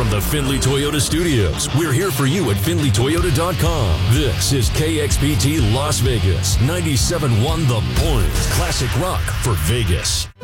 from the Findlay Toyota Studios. We're here for you at FindlayToyota.com. This is KXPT Las Vegas, 97.1 The Point. Classic rock for Vegas.